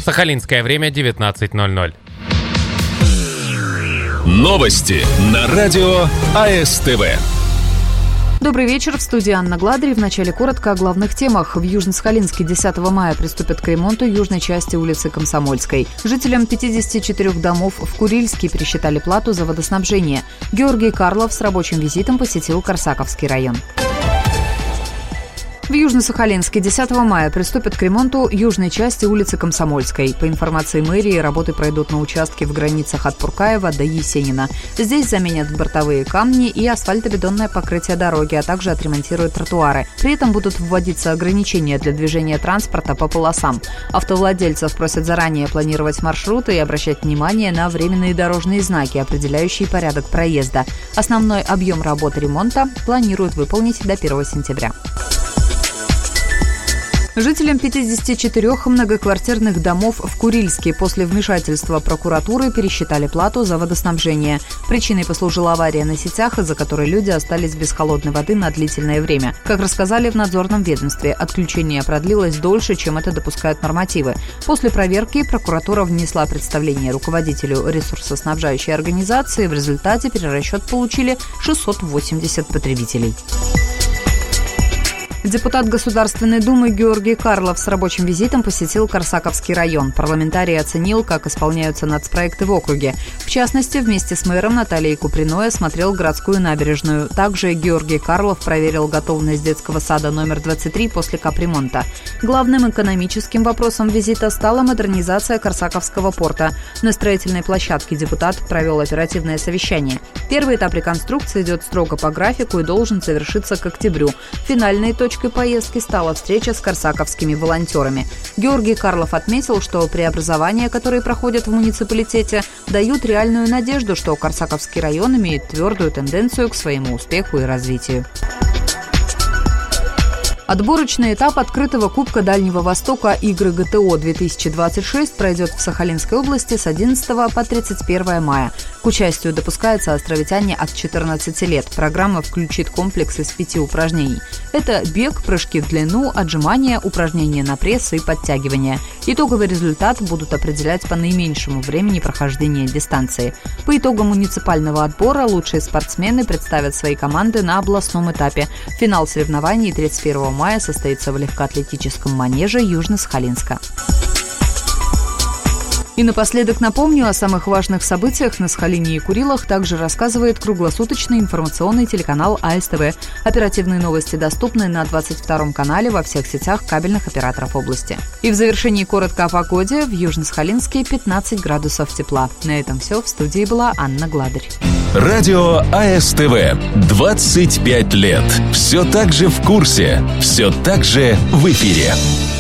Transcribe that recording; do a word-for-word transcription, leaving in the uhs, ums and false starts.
Сахалинское время девятнадцать ноль ноль. Новости на радио АСТВ. Добрый вечер. В студии Анна Гладри. Вначале коротко о главных темах. В Южно-Сахалинске десятого мая приступят к ремонту южной части улицы Комсомольской. Жителям пятидесяти четырёх домов в Курильске пересчитали плату за водоснабжение. Георгий Карлов с рабочим визитом посетил Корсаковский район. В Южно-Сахалинске десятого мая приступят к ремонту южной части улицы Комсомольской. По информации мэрии, работы пройдут на участке в границах от Пуркаева до Есенина. Здесь заменят бортовые камни и асфальтобетонное покрытие дороги, а также отремонтируют тротуары. При этом будут вводиться ограничения для движения транспорта по полосам. Автовладельцев просят заранее планировать маршруты и обращать внимание на временные дорожные знаки, определяющие порядок проезда. Основной объем работ ремонта планируют выполнить до первого сентября. Жителям пятидесяти четырёх многоквартирных домов в Курильске после вмешательства прокуратуры пересчитали плату за водоснабжение. Причиной послужила авария на сетях, из-за которой люди остались без холодной воды на длительное время. Как рассказали в надзорном ведомстве, отключение продлилось дольше, чем это допускают нормативы. После проверки прокуратура внесла представление руководителю ресурсоснабжающей организации. В результате перерасчет получили шестьсот восемьдесят потребителей. Депутат Государственной Думы Георгий Карлов с рабочим визитом посетил Корсаковский район. Парламентарий оценил, как исполняются нацпроекты в округе. В частности, вместе с мэром Натальей Куприной осмотрел городскую набережную. Также Георгий Карлов проверил готовность детского сада номер двадцать три после капремонта. Главным экономическим вопросом визита стала модернизация Корсаковского порта. На строительной площадке депутат провел оперативное совещание. Первый этап реконструкции идет строго по графику и должен завершиться к октябрю. Финальной точкой поездки стала встреча с корсаковскими волонтерами. Георгий Карлов отметил, что преобразования, которые проходят в муниципалитете, дают реальную надежду, что Корсаковский район имеет твердую тенденцию к своему успеху и развитию. Отборочный этап открытого Кубка Дальнего Востока «Игры ГТО две тысячи двадцать шесть» пройдет в Сахалинской области с одиннадцатого по тридцать первое мая. К участию допускаются островитяне от четырнадцати лет. Программа включит комплекс из пяти упражнений. Это бег, прыжки в длину, отжимания, упражнения на пресс и подтягивания. Итоговый результат будут определять по наименьшему времени прохождения дистанции. По итогам муниципального отбора лучшие спортсмены представят свои команды на областном этапе. Финал соревнований тридцать первого мая состоится в легкоатлетическом манеже Южно-Сахалинска. И напоследок напомню о самых важных событиях на Сахалине и Курилах также рассказывает круглосуточный информационный телеканал АСТВ. Оперативные новости доступны на двадцать втором канале во всех сетях кабельных операторов области. И в завершении коротко о погоде. В Южно-Сахалинске пятнадцать градусов тепла. На этом все. В студии была Анна Гладырь. Радио АСТВ. двадцать пять лет. Все так же в курсе. Все так же в эфире.